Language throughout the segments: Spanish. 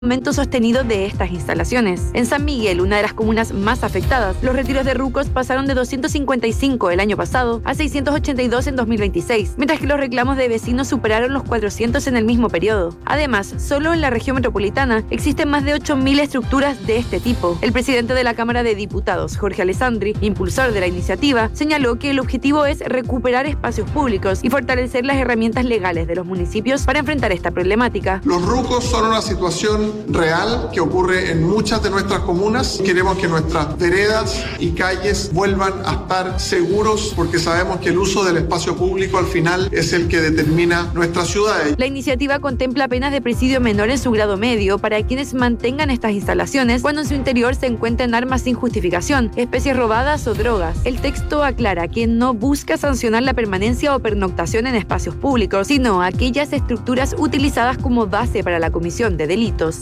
aumento sostenido de estas instalaciones. En San Miguel, una de las comunas más afectadas, los retiros de rucos pasaron de 255 el año pasado a 682 en 2026, mientras que los reclamos de vecinos superaron los 400 en el mismo periodo. Además, solo en la región metropolitana existen más de 8.000 estructuras de este tipo. El presidente de la Cámara de Diputados, Jorge Alessandri, impulsor de la iniciativa, señaló que el objetivo es recuperar espacios públicos y fortalecer las herramientas legales de los municipios para enfrentar esta problemática. Los rucos son una situación real que ocurre en muchas de nuestras comunas. Queremos que nuestras veredas y calles vuelvan a estar seguros porque sabemos que el uso del espacio público al final es el que determina nuestras ciudades. La iniciativa contempla penas de presidio menor en su grado medio para quienes mantengan estas instalaciones cuando en su interior se encuentren armas sin justificación, especies robadas o drogas. El texto aclara que no busca sancionar la permanencia o pernoctación en espacios públicos, sino aquellas estructuras utilizadas como base para la comisión de delitos.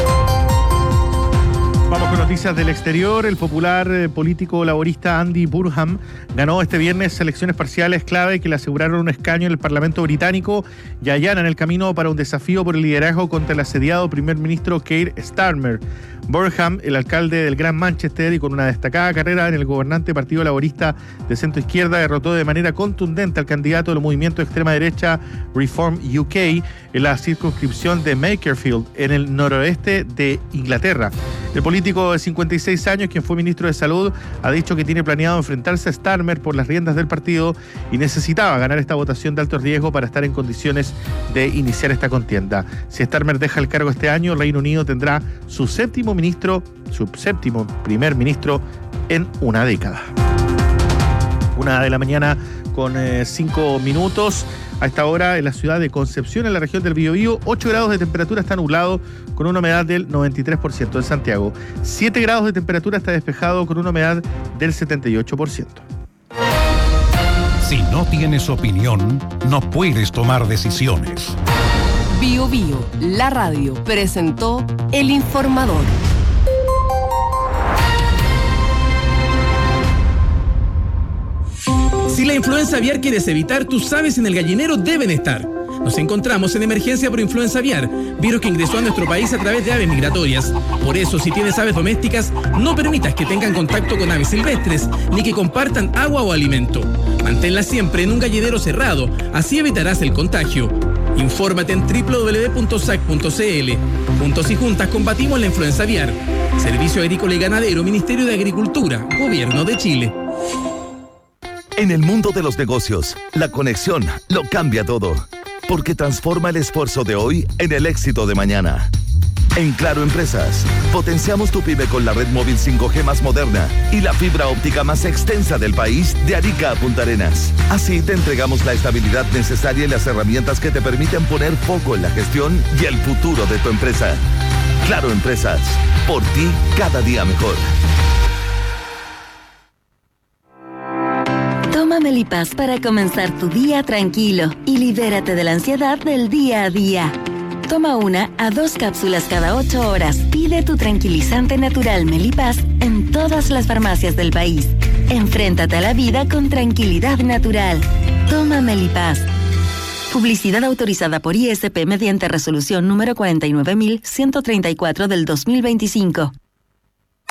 Vamos con noticias del exterior. El popular político laborista Andy Burnham ganó este viernes elecciones parciales clave que le aseguraron un escaño en el Parlamento británico y allanan el camino para un desafío por el liderazgo contra el asediado primer ministro Keir Starmer. Burnham, el alcalde del Gran Manchester y con una destacada carrera en el gobernante Partido Laborista de centro izquierda, derrotó de manera contundente al candidato del movimiento de extrema derecha Reform UK en la circunscripción de Makerfield, en el noroeste de Inglaterra. El político de 56 años, quien fue ministro de Salud, ha dicho que tiene planeado enfrentarse a Starmer por las riendas del partido y necesitaba ganar esta votación de alto riesgo para estar en condiciones de iniciar esta contienda. Si Starmer deja el cargo este año, el Reino Unido tendrá su séptimo primer ministro en una década. 1:00 con 5 minutos. A esta hora, en la ciudad de Concepción, en la región del Biobío, 8 grados de temperatura, está nublado con una humedad del 93%. En Santiago, 7 grados de temperatura, está despejado con una humedad del 78%. Si no tienes opinión, no puedes tomar decisiones. Biobío, la radio, presentó El Informador. Si la influenza aviar quieres evitar, tus aves en el gallinero deben estar. Nos encontramos en emergencia por influenza aviar, virus que ingresó a nuestro país a través de aves migratorias. Por eso, si tienes aves domésticas, no permitas que tengan contacto con aves silvestres, ni que compartan agua o alimento. Manténlas siempre en un gallinero cerrado, así evitarás el contagio. Infórmate en www.sac.cl. Juntos y juntas combatimos la influenza aviar. Servicio Agrícola y Ganadero, Ministerio de Agricultura, Gobierno de Chile. En el mundo de los negocios, la conexión lo cambia todo, porque transforma el esfuerzo de hoy en el éxito de mañana. En Claro Empresas, potenciamos tu pyme con la red móvil 5G más moderna y la fibra óptica más extensa del país de Arica a Punta Arenas. Así te entregamos la estabilidad necesaria y las herramientas que te permiten poner foco en la gestión y el futuro de tu empresa. Claro Empresas, por ti cada día mejor. Toma Melipaz para comenzar tu día tranquilo y libérate de la ansiedad del día a día. Toma 1 a 2 cápsulas cada 8 horas. Pide tu tranquilizante natural Melipaz en todas las farmacias del país. Enfréntate a la vida con tranquilidad natural. Toma Melipaz. Publicidad autorizada por ISP mediante resolución número 49134 del 2025.